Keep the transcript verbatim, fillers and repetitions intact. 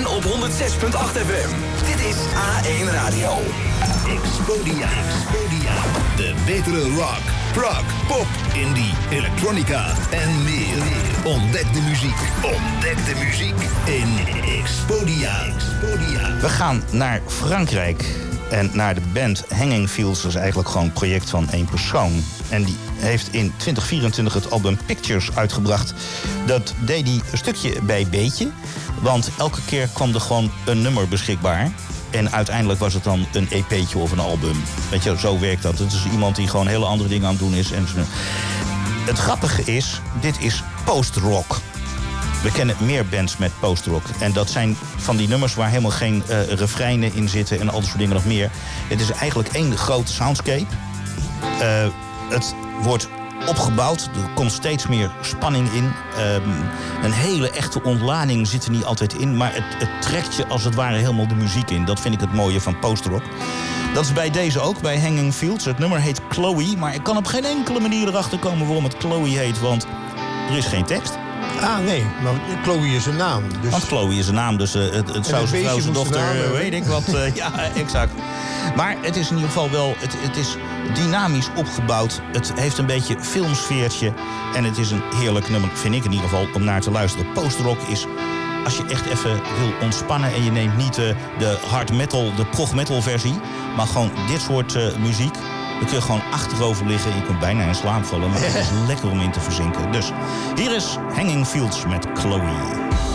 en op honderd zes komma acht F M. Dit is A één Radio. Expodia. Expodia. De betere rock, prog, pop, indie, elektronica en meer. Ontdek de muziek. Ontdek de muziek in Expodia. Expodia. We gaan naar Frankrijk en naar de band Hanging Fields. Dat is eigenlijk gewoon een project van één persoon. En die heeft in twintig vierentwintig het album Pictures uitgebracht. Dat deed hij een stukje bij beetje. Want elke keer kwam er gewoon een nummer beschikbaar. En uiteindelijk was het dan een E P'tje of een album. Weet je, zo werkt dat. Het is iemand die gewoon hele andere dingen aan het doen is. En het grappige is, dit is post-rock. We kennen meer bands met post-rock. En dat zijn van die nummers waar helemaal geen uh, refreinen in zitten en al dat soort dingen nog meer. Het is eigenlijk één grote soundscape. Uh, het wordt opgebouwd. Er komt steeds meer spanning in. Um, een hele echte ontlading zit er niet altijd in. Maar het, het trekt je als het ware helemaal de muziek in. Dat vind ik het mooie van post-rock. Dat is bij deze ook, bij Hanging Fields. Het nummer heet Chloe. Maar ik kan op geen enkele manier erachter komen waarom het Chloe heet. Want er is geen tekst. Ah, nee. Maar Chloe is een naam. Dus... Want Chloe is een naam, dus uh, het, het zou zijn vrouw, zijn dochter, uh, weet ik wat. Uh, ja, exact. Maar het is in ieder geval wel, het, het is dynamisch opgebouwd. Het heeft een beetje filmsfeertje. En het is een heerlijk nummer, vind ik in ieder geval, om naar te luisteren. Post-rock is, als je echt even wil ontspannen en je neemt niet uh, de hard metal, de prog metal versie, maar gewoon dit soort uh, muziek, dan kun je gewoon achterover liggen. Je kunt bijna in slaap vallen, maar het is lekker om in te verzinken. Dus hier is Hanging Fields met Chloe.